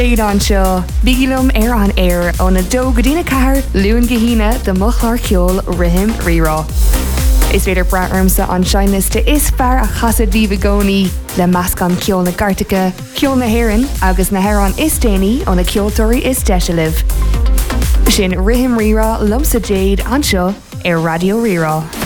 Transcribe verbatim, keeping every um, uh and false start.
Éad an seo, bígilum ar an air ó na dó go dtína cahar luúin gahíine de muchlar ceol rihim rirá. Is féidir braarmsa an seinliste is fear a chasadí vigóní le measc an ceol na Gartacha, ceol na Héireann agus na Héireann is déanaí ó na ceoltóirí is deisialah. Sin rihim rirá lumsa Jade an seo ar Radio Rirá.